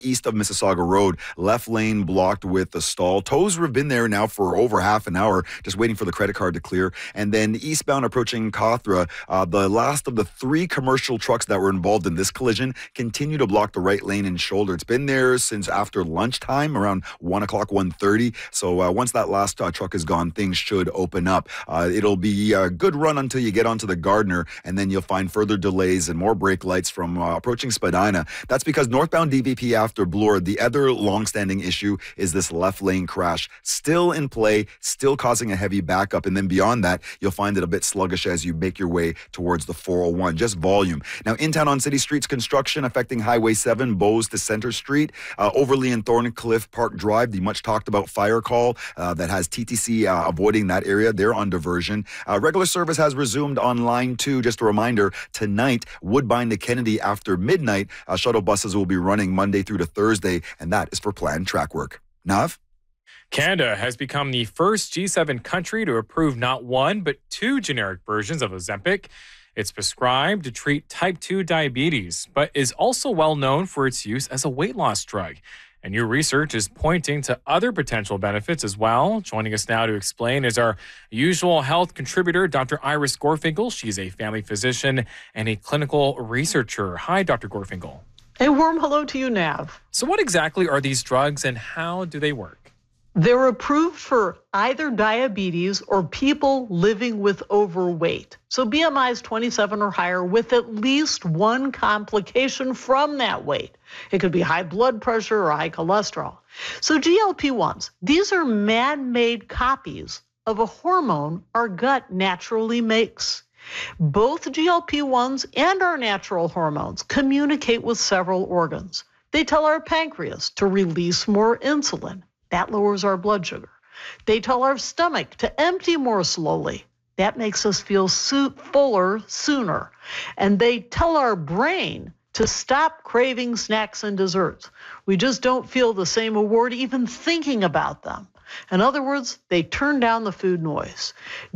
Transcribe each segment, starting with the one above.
east of Mississauga Road, left lane blocked with a stall. Tows have been there now for over half an hour, just waiting for the credit card to clear. And then eastbound approaching Cawthra, the last of the 3 commercial trucks that were involved in this collision continue to block the right lane and shoulder. It's been there since after lunchtime, around 1 o'clock, 1:30. So once that last truck is gone, things should open up. It'll be a good run until you get onto the Gardner, and then you'll find further delays and more brake lights from approaching Spadina. That's because northbound DVP after Bloor, the other long-standing issue is this left lane crash. Still in play, still causing a heavy backup. And then beyond that, you'll find it a bit sluggish as you make your way towards the 401. Just volume. Now, in town on City Streets, construction affecting Highway 7, Bowes to Center Street, Overlea and Thorncliffe Park Drive, the much talked about fire call that has TTC avoiding that area. They're on diversion. Regular service has resumed on line 2. Just a reminder, tonight, Woodbine to Kennedy after midnight, shuttle buses will be running Monday through to Thursday, and that is for planned track work. Nav? Canada has become the first G7 country to approve not 1, but 2 generic versions of Ozempic. It's prescribed to treat type 2 diabetes, but is also well known for its use as a weight loss drug. And new research is pointing to other potential benefits as well. Joining us now to explain is our usual health contributor, Dr. Iris Gorfinkel. She's a family physician and a clinical researcher. Hi, Dr. Gorfinkel. A warm hello to you, Nav. So what exactly are these drugs and how do they work? They're approved for either diabetes or people living with overweight. So BMIs 27 or higher with at least one complication from that weight. It could be high blood pressure or high cholesterol. So GLP-1s, these are man-made copies of a hormone our gut naturally makes. Both GLP-1s and our natural hormones communicate with several organs. They tell our pancreas to release more insulin. That lowers our blood sugar. They tell our stomach to empty more slowly. That makes us feel fuller sooner. And they tell our brain to stop craving snacks and desserts. We just don't feel the same reward even thinking about them. In other words, they turn down the food noise.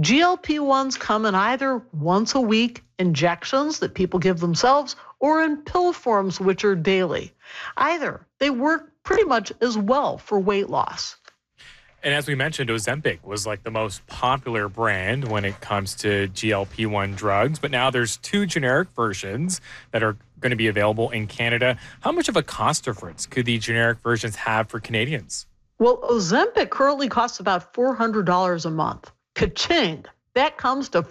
GLP-1s come in either once a week injections that people give themselves or in pill forms, which are daily. Either they work pretty much as well for weight loss. And as we mentioned, Ozempic was like the most popular brand when it comes to GLP-1 drugs, but now there's 2 generic versions that are going to be available in Canada. How much of a cost difference could the generic versions have for Canadians? Well, Ozempic currently costs about $400 a month. Ka-ching! That comes to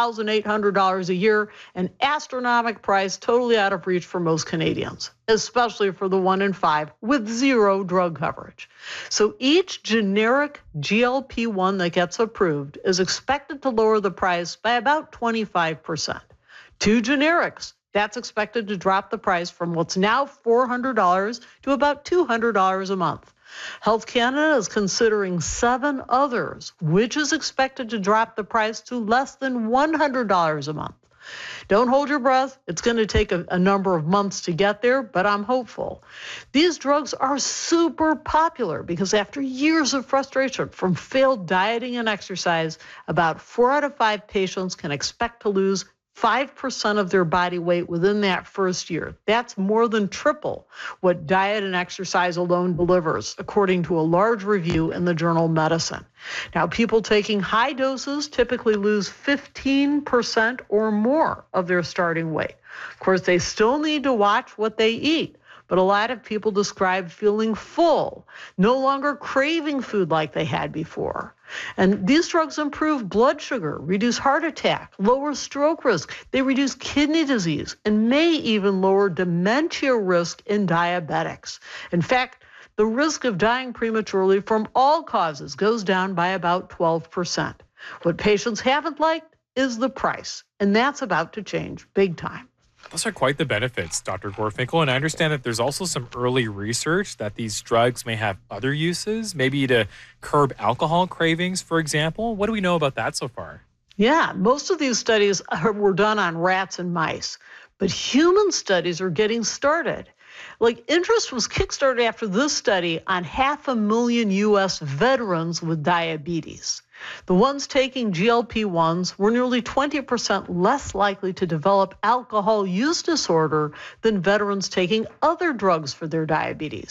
$4,800 a year, an astronomical price totally out of reach for most Canadians, especially for the 1 in 5 with 0 drug coverage. So each generic GLP-1 that gets approved is expected to lower the price by about 25%. 2 generics, that's expected to drop the price from what's now $400 to about $200 a month. Health Canada is considering 7 others, which is expected to drop the price to less than $100 a month. Don't hold your breath. It's going to take a number of months to get there, but I'm hopeful. These drugs are super popular because after years of frustration from failed dieting and exercise, about 4 out of 5 patients can expect to lose 5% of their body weight within that first year. That's more than triple what diet and exercise alone delivers, according to a large review in the journal Medicine. Now, people taking high doses typically lose 15% or more of their starting weight. Of course, they still need to watch what they eat. But a lot of people describe feeling full, no longer craving food like they had before. And these drugs improve blood sugar, reduce heart attack, lower stroke risk. They reduce kidney disease and may even lower dementia risk in diabetics. In fact, the risk of dying prematurely from all causes goes down by about 12%. What patients haven't liked is the price, and that's about to change big time. Those are quite the benefits, Dr. Gorfinkel. And I understand that there's also some early research that these drugs may have other uses, maybe to curb alcohol cravings, for example. What do we know about that so far? Yeah, most of these studies were done on rats and mice, but human studies are getting started. Like, interest was kickstarted after this study on 500,000 U.S. veterans with diabetes. The ones taking GLP-1s were nearly 20% less likely to develop alcohol use disorder than veterans taking other drugs for their diabetes.